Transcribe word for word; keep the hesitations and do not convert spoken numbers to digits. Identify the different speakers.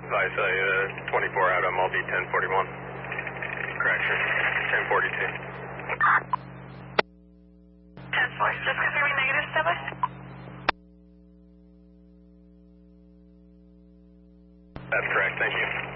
Speaker 1: Advise a uh, twenty-four out on Multi ten forty-one. Correction, ten forty-two.
Speaker 2: ten four, just confirming negative established.
Speaker 1: That's correct, thank you.